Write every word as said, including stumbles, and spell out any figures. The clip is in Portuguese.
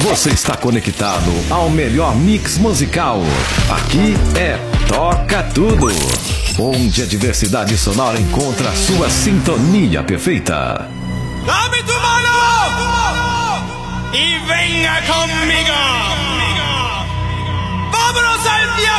Você está conectado ao melhor mix musical. Aqui é Toca Tudo, onde a diversidade sonora encontra a sua sintonia perfeita. ¡Dame tu mano! Y venga conmigo. ¡Vámonos al viaje!